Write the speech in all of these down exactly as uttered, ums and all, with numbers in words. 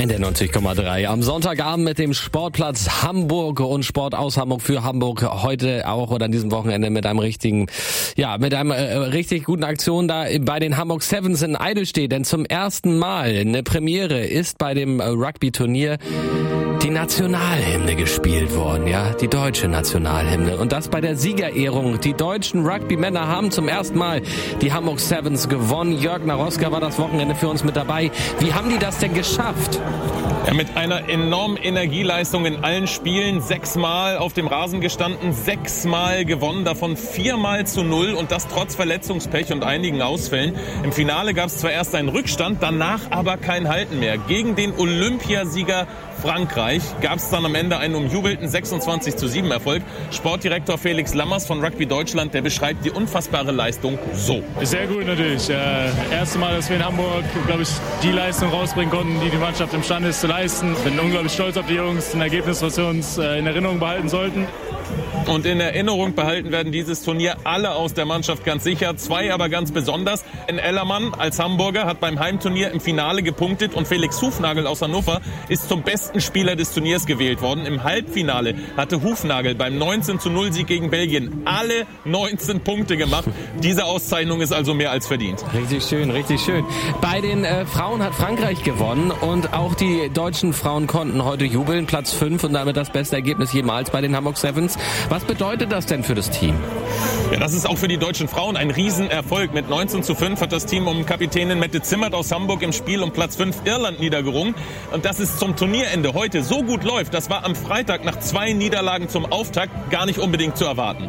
In der neunzig Komma drei am Sonntagabend mit dem Sportplatz Hamburg und Sport aus Hamburg für Hamburg. Heute auch oder an diesem Wochenende mit einem richtigen, ja, mit einem äh, richtig guten Aktion da bei den Hamburg Sevens in Eidelstedt. Denn zum ersten Mal eine Premiere ist bei dem äh, Rugby-Turnier die Nationalhymne gespielt worden, ja, die deutsche Nationalhymne. Und das bei der Siegerehrung. Die deutschen Rugby-Männer haben zum ersten Mal die Hamburg Sevens gewonnen. Jörg Naroska war das Wochenende für uns mit dabei. Wie haben die das denn geschafft? Ja, mit einer enormen Energieleistung in allen Spielen, sechsmal auf dem Rasen gestanden, sechsmal gewonnen, davon viermal zu null und das trotz Verletzungspech und einigen Ausfällen. Im Finale gab es zwar erst einen Rückstand, danach aber kein Halten mehr. Gegen den Olympiasieger Frankreich gab es dann am Ende einen umjubelten sechsundzwanzig zu sieben Erfolg. Sportdirektor Felix Lammers von Rugby Deutschland, der beschreibt die unfassbare Leistung so. Sehr gut natürlich. Äh, erste Mal, dass wir in Hamburg, glaube ich, die Leistung rausbringen konnten, die die Mannschaft imstande ist zu leisten. Bin unglaublich stolz auf die Jungs, ein Ergebnis, was wir uns äh, in Erinnerung behalten sollten. Und in Erinnerung behalten werden dieses Turnier alle aus der Mannschaft ganz sicher. Zwei aber ganz besonders. En Ellermann als Hamburger hat beim Heimturnier im Finale gepunktet und Felix Hufnagel aus Hannover ist zum besten Spieler des Turniers gewählt worden. Im Halbfinale hatte Hufnagel beim neunzehn zu null Sieg gegen Belgien alle neunzehn Punkte gemacht. Diese Auszeichnung ist also mehr als verdient. Richtig schön, richtig schön. Bei den äh, Frauen hat Frankreich gewonnen und auch die deutschen Frauen konnten heute jubeln. Platz fünf und damit das beste Ergebnis jemals bei den Hamburg Sevens. Was bedeutet das denn für das Team? Ja, das ist auch für die deutschen Frauen ein Riesenerfolg. Mit neunzehn zu fünf hat das Team um Kapitänin Mette Zimmert aus Hamburg im Spiel um Platz fünf Irland niedergerungen. Und dass es zum Turnierende heute so gut läuft, das war am Freitag nach zwei Niederlagen zum Auftakt gar nicht unbedingt zu erwarten.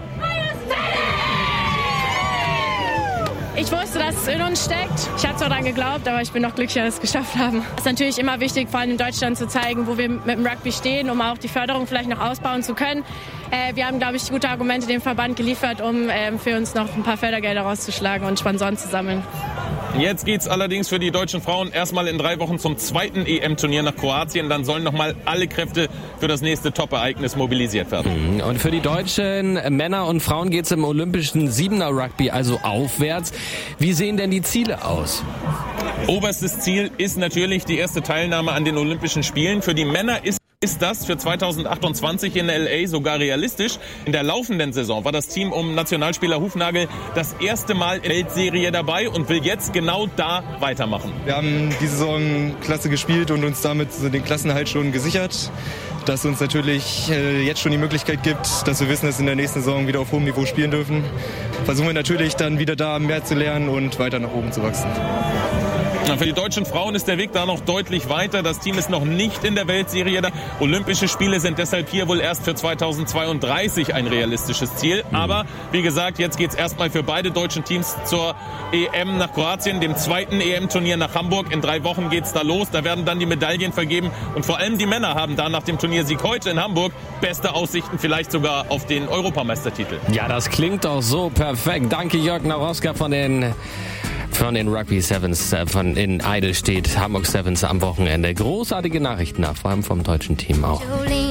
Ich wusste, dass es in uns steckt. Ich hatte zwar daran geglaubt, aber ich bin noch glücklicher, dass wir es geschafft haben. Es ist natürlich immer wichtig, vor allem in Deutschland zu zeigen, wo wir mit dem Rugby stehen, um auch die Förderung vielleicht noch ausbauen zu können. Äh, wir haben, glaube ich, gute Argumente dem Verband geliefert, um äh, für uns noch ein paar Fördergelder rauszuschlagen und Sponsoren zu sammeln. Jetzt geht's allerdings für die deutschen Frauen erstmal in drei Wochen zum zweiten E M-Turnier nach Kroatien. Dann sollen nochmal alle Kräfte für das nächste Top-Ereignis mobilisiert werden. Und für die deutschen Männer und Frauen geht's im olympischen Siebener-Rugby also aufwärts. Wie sehen denn die Ziele aus? Oberstes Ziel ist natürlich die erste Teilnahme an den Olympischen Spielen. Für die Männer ist Ist das für zweitausendachtundzwanzig in L A sogar realistisch? In der laufenden Saison war das Team um Nationalspieler Hufnagel das erste Mal in der Weltserie dabei und will jetzt genau da weitermachen. Wir haben die Saison klasse gespielt und uns damit den Klassenerhalt schon gesichert. Dass uns natürlich äh, jetzt schon die Möglichkeit gibt, dass wir wissen, dass wir in der nächsten Saison wieder auf hohem Niveau spielen dürfen. Versuchen wir natürlich dann wieder da mehr zu lernen und weiter nach oben zu wachsen. Für die deutschen Frauen ist der Weg da noch deutlich weiter. Das Team ist noch nicht in der Weltserie. Olympische Spiele sind deshalb hier wohl erst für zweitausendzweiunddreißig ein realistisches Ziel. Aber wie gesagt, jetzt geht's erstmal für beide deutschen Teams zur E M nach Kroatien, dem zweiten E M-Turnier nach Hamburg. In drei Wochen geht's da los. Da werden dann die Medaillen vergeben. Und vor allem die Männer haben da nach dem Turniersieg heute in Hamburg beste Aussichten, vielleicht sogar auf den Europameistertitel. Ja, das klingt doch so perfekt. Danke Jörg Naroska von den Von den Rugby Sevens von in Eidelstedt, Hamburg Sevens am Wochenende. Großartige Nachrichten, vor allem vom deutschen Team auch.